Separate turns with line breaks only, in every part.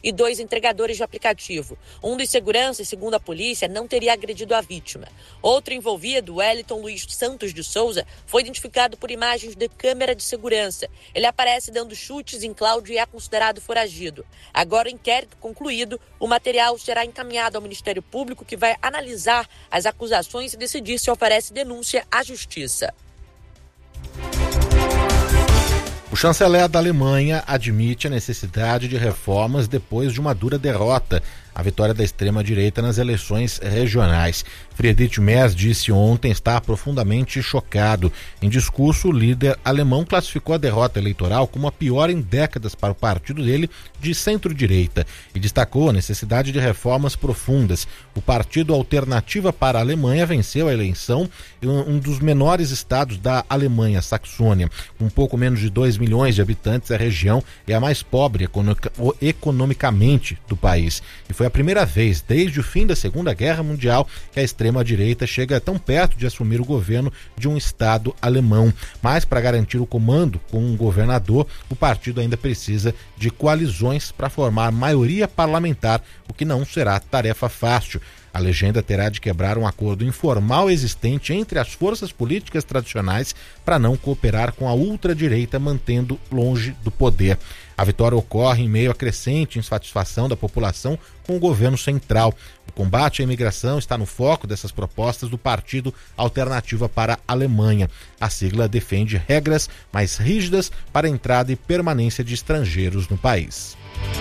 e 2 entregadores de aplicativo. Um dos seguranças, segundo a polícia, não teria agredido a vítima. Outro envolvido, Wellington Luiz Santos de Souza, foi identificado por imagens de câmera de segurança. Ele aparece dando chutes em Cláudio e é considerado foragido. Agora, o inquérito concluído, o material será encaminhado ao Ministério Público, que vai analisar as acusações e decidir se oferece denúncia à Justiça.
O chanceler da Alemanha admite a necessidade de reformas depois de uma dura derrota, a vitória da extrema-direita nas eleições regionais. Friedrich Merz disse ontem estar profundamente chocado. Em discurso, o líder alemão classificou a derrota eleitoral como a pior em décadas para o partido dele de centro-direita e destacou a necessidade de reformas profundas. O partido Alternativa para a Alemanha venceu a eleição em um dos menores estados da Alemanha, Saxônia. Com pouco menos de 2 milhões de habitantes, a região é a mais pobre economicamente do país. E foi a primeira vez desde o fim da Segunda Guerra Mundial que a extrema-direita chega tão perto de assumir o governo de um estado alemão. Mas para garantir o comando com um governador, o partido ainda precisa de coalizões para formar maioria parlamentar, o que não será tarefa fácil. A legenda terá de quebrar um acordo informal existente entre as forças políticas tradicionais para não cooperar com a ultradireita, mantendo longe do poder. A vitória ocorre em meio à crescente insatisfação da população com o governo central. O combate à imigração está no foco dessas propostas do Partido Alternativa para a Alemanha. A sigla defende regras mais rígidas para a entrada e permanência de estrangeiros no país.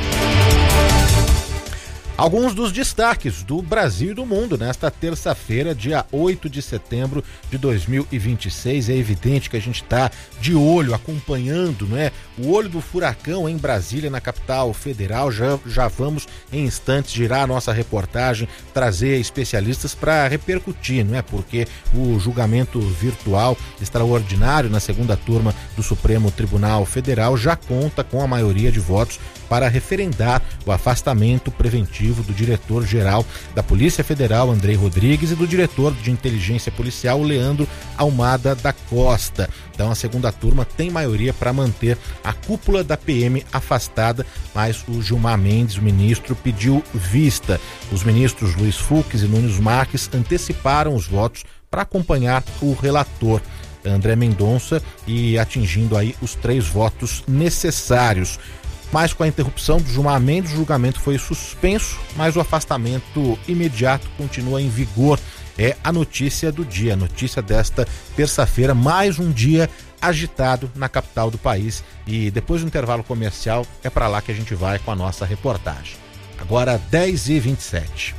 Alguns dos destaques do Brasil e do mundo nesta terça-feira, dia 8 de setembro de 2026. É evidente que a gente está de olho, acompanhando, né, o olho do furacão em Brasília, na capital federal. Já vamos em instantes girar a nossa reportagem, trazer especialistas para repercutir, não é? Porque o julgamento virtual extraordinário na segunda turma do Supremo Tribunal Federal já conta com a maioria de votos para referendar o afastamento preventivo do diretor-geral da Polícia Federal, Andrei Rodrigues, e do diretor de inteligência policial, Leandro Almada da Costa. Então a segunda turma tem maioria para manter a cúpula da PM afastada, mas o Gilmar Mendes, o ministro, pediu vista. Os ministros Luiz Fux e Nunes Marques anteciparam os votos para acompanhar o relator, André Mendonça, e atingindo aí os 3 votos necessários. Mas com a interrupção do Gilmar Mendes, o julgamento foi suspenso, mas o afastamento imediato continua em vigor. É a notícia do dia, a notícia desta terça-feira, mais um dia agitado na capital do país. E depois do intervalo comercial, é para lá que a gente vai com a nossa reportagem. Agora 10h27.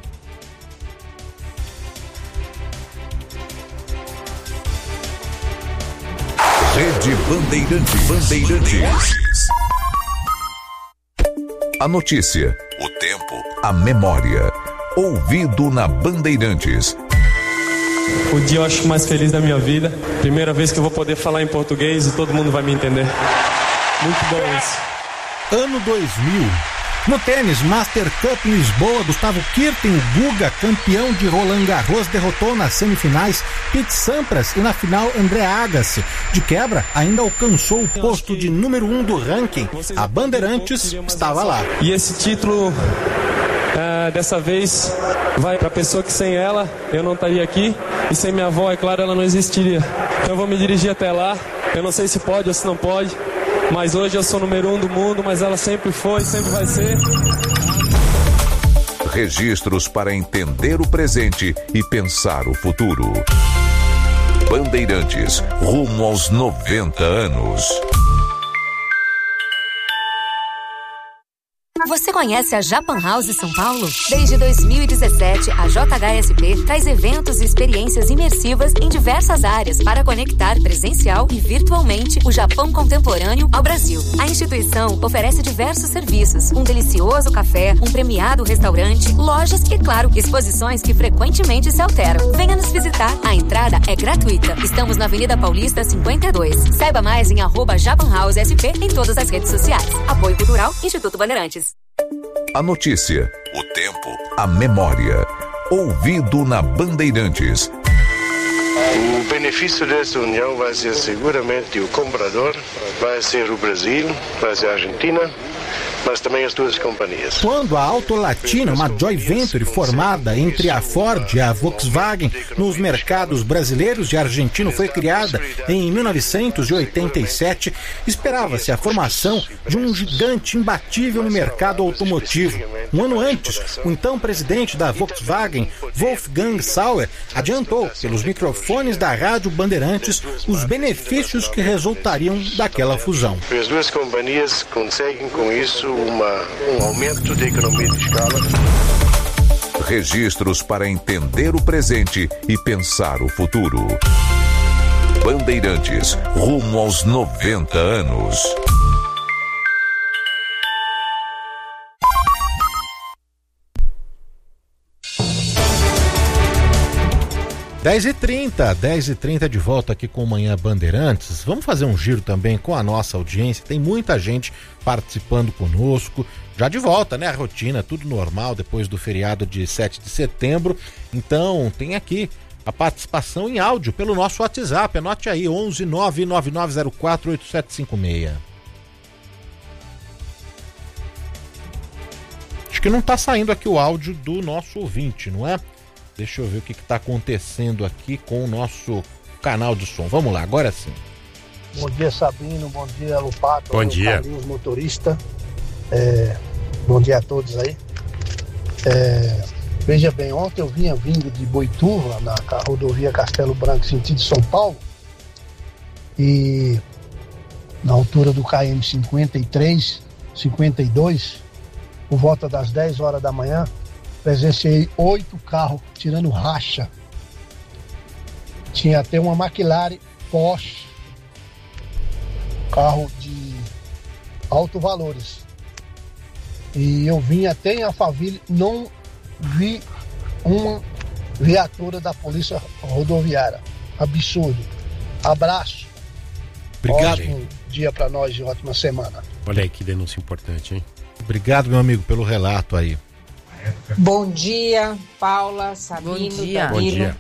Rede Bandeirantes. A notícia, o tempo, a memória. Ouvido na Bandeirantes.
O dia eu acho mais feliz da minha vida. Primeira vez que eu vou poder falar em português e todo mundo vai me entender. Muito bom isso.
Ano 2000. No tênis, Master Cup em Lisboa, Gustavo Kirten, o Guga, campeão de Roland Garros, derrotou nas semifinais Pete Sampras e na final André Agassi. De quebra, ainda alcançou o posto de número 1 do ranking. A Bandeirantes estava lá.
E esse título, dessa vez, vai para a pessoa que sem ela eu não estaria aqui. E sem minha avó, é claro, ela não existiria. Então eu vou me dirigir até lá. Eu não sei se pode ou se não pode. Mas hoje eu sou número 1 do mundo, mas ela sempre foi, sempre vai ser.
Registros para entender o presente e pensar o futuro. Bandeirantes, rumo aos 90 anos.
Você conhece a Japan House São Paulo? Desde 2017, a JHSP traz eventos e experiências imersivas em diversas áreas para conectar presencial e virtualmente o Japão contemporâneo ao Brasil. A instituição oferece diversos serviços, um delicioso café, um premiado restaurante, lojas e, claro, exposições que frequentemente se alteram. Venha nos visitar. A entrada é gratuita. Estamos na Avenida Paulista 52. Saiba mais em @JapanHouseSP em todas as redes sociais. Apoio Cultural, Instituto Bandeirantes.
A notícia, o tempo, a memória. Ouvido na Bandeirantes.
O benefício dessa união vai ser seguramente o comprador, vai ser o Brasil, vai ser a Argentina, mas também as duas companhias.
Quando a Auto Latina, uma joint venture formada entre a Ford e a Volkswagen nos mercados brasileiros e argentino, foi criada em 1987, esperava-se a formação de um gigante imbatível no mercado automotivo. Um ano antes, o então presidente da Volkswagen, Wolfgang Sauer, adiantou pelos microfones da Rádio Bandeirantes os benefícios que resultariam daquela fusão.
As duas companhias conseguem com isso um aumento de economia de escala.
Registros para entender o presente e pensar o futuro. Bandeirantes, rumo aos 90 anos.
Dez e trinta de volta aqui com o Manhã Bandeirantes. Vamos fazer um giro também com a nossa audiência. Tem muita gente participando conosco. Já de volta, né? A rotina, tudo normal depois do feriado de 7 de setembro. Então, tem aqui a participação em áudio pelo nosso WhatsApp. Anote aí, 11 99904 8756. Acho que não tá saindo aqui o áudio do nosso ouvinte, não é? Deixa eu ver o que está acontecendo aqui com o nosso canal de som. Vamos lá, agora sim.
Bom dia, Sabino. Bom dia, Lupato.
Bom dia.
Carlinhos, motorista. Bom dia a todos aí. Veja bem, ontem eu vinha vindo de Boituva, na rodovia Castelo Branco, sentido São Paulo. E na altura do KM 53, 52, por volta das 10 horas da manhã, presenciei 8 carros tirando racha. Tinha até uma McLaren Porsche, carro de alto valores. E eu vim até em Alphaville, não vi uma viatura da polícia rodoviária. Absurdo. Abraço.
Obrigado.
Ótimo dia para nós e ótima semana.
Olha aí que denúncia importante, hein?
Obrigado, meu amigo, pelo relato aí.
Bom dia, Paula, Sabino,
Bom dia.
Bom dia.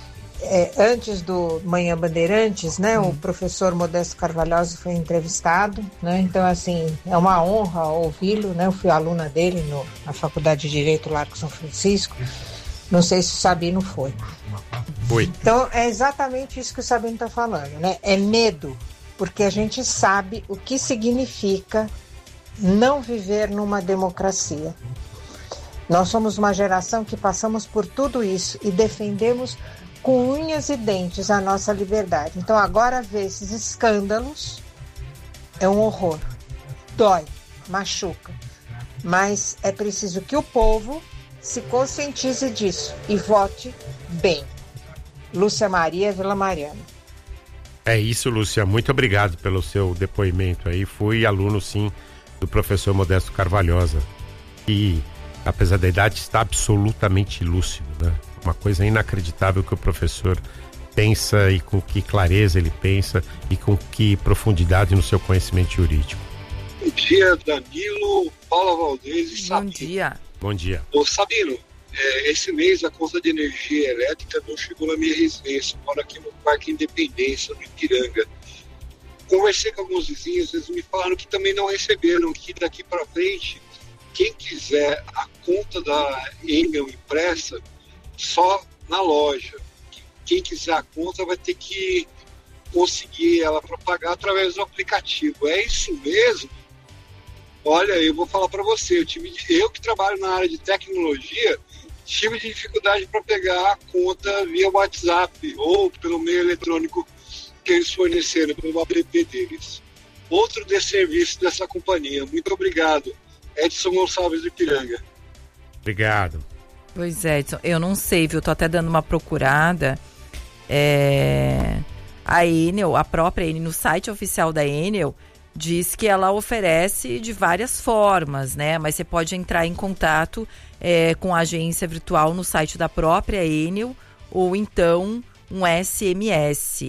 Antes do Manhã Bandeirantes, né, o professor Modesto Carvalhosa foi entrevistado, né, então assim, é uma honra ouvi-lo, né, eu fui aluna dele na Faculdade de Direito Largo São Francisco, não sei se o Sabino foi.
Foi.
Então é exatamente isso que o Sabino está falando, né, é medo, porque a gente sabe o que significa não viver numa democracia. Nós somos uma geração que passamos por tudo isso e defendemos com unhas e dentes a nossa liberdade. Então agora ver esses escândalos é um horror. Dói, machuca. Mas é preciso que o povo se conscientize disso e vote bem. Lúcia Maria, Vila Mariana.
É isso, Lúcia. Muito obrigado pelo seu depoimento aí. Fui aluno, sim, do professor Modesto Carvalhosa. E apesar da idade, está absolutamente lúcido, né? Uma coisa inacreditável que o professor pensa e com que clareza ele pensa e com que profundidade no seu conhecimento jurídico.
Bom dia, Danilo, Paula Valdez e Sabino.
Bom dia.
Bom dia.
Ô, Sabino, esse mês a conta de energia elétrica não chegou na minha residência. Moro aqui no Parque Independência, no Ipiranga. Conversei com alguns vizinhos, eles me falaram que também não receberam, que daqui para frente, quem quiser a conta da Enel impressa, só na loja. Quem quiser a conta vai ter que conseguir ela para pagar através do aplicativo. É isso mesmo? Olha, eu vou falar para você, eu que trabalho na área de tecnologia, tive dificuldade para pegar a conta via WhatsApp ou pelo meio eletrônico que eles forneceram, pelo app deles. Outro desserviço dessa companhia. Muito obrigado. Edson Gonçalves do Ipiranga.
Obrigado.
Pois é, Edson, eu não sei, viu? Tô até dando uma procurada. A Enel, a própria Enel, no site oficial da Enel, diz que ela oferece de várias formas, né? Mas você pode entrar em contato com a agência virtual no site da própria Enel ou então um SMS,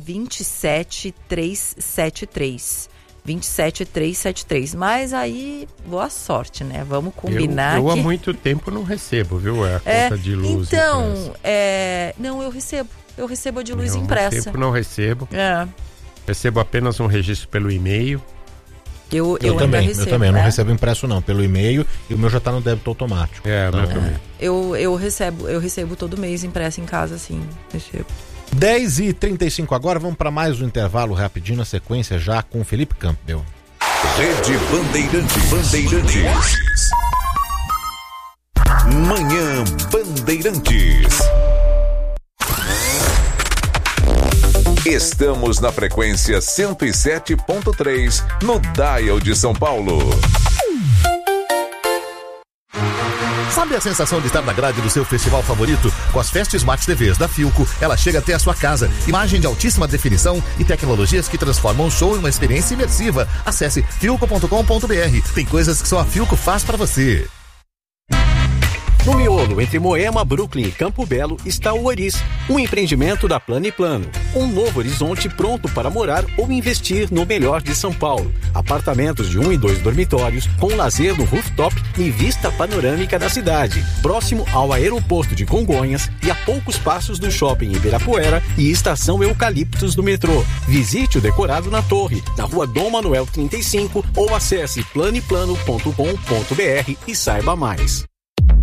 27373. 27373, mas aí boa sorte, né? Vamos combinar.
Eu há muito tempo não recebo, viu? A conta de luz
então, não, eu recebo a de luz impressa.
Não recebo. Recebo apenas um registro pelo e-mail
Eu
também,
recebo,
eu também.
né?
Não recebo impresso não, pelo e-mail, e o meu já tá no débito automático.
Então, meu também.
Eu recebo todo mês impresso em casa, sim. Recebo.
10h35 agora, vamos para mais um intervalo rapidinho, na sequência já com o Felipe Campbell.
Rede Bandeirantes. Manhã Bandeirantes. Estamos na frequência 107.3 no Dial de São Paulo.
Sabe a sensação de estar na grade do seu festival favorito? Com as Fest Smart TVs da Philco, ela chega até a sua casa. Imagem de altíssima definição e tecnologias que transformam o show em uma experiência imersiva. Acesse philco.com.br. Tem coisas que só a Philco faz pra você.
No miolo entre Moema, Brooklyn e Campo Belo está o Oris, um empreendimento da Plano e Plano. Um novo horizonte pronto para morar ou investir no melhor de São Paulo. Apartamentos de 1 e 2 dormitórios, com lazer no rooftop e vista panorâmica da cidade. Próximo ao aeroporto de Congonhas e a poucos passos do shopping Ibirapuera e estação Eucaliptos do metrô. Visite o decorado na torre, na rua Dom Manuel 35 ou acesse planeplano.com.br e saiba mais.